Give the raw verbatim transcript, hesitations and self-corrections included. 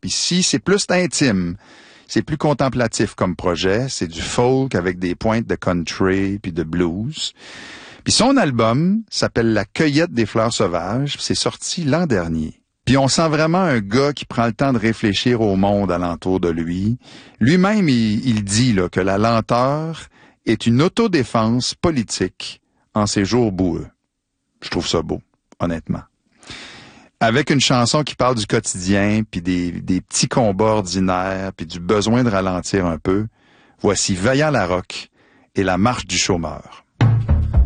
Puis ici, c'est plus intime. C'est plus contemplatif comme projet. C'est du folk avec des pointes de country puis de blues. Puis son album s'appelle La Cueillette des fleurs sauvages. C'est sorti l'an dernier. Puis on sent vraiment un gars qui prend le temps de réfléchir au monde alentour de lui. Lui-même, il, il dit là, que la lenteur est une autodéfense politique en ces jours boueux. Je trouve ça beau, honnêtement. Avec une chanson qui parle du quotidien, puis des, des petits combats ordinaires, puis du besoin de ralentir un peu, voici Vaillant Larocque et la marche du chômeur.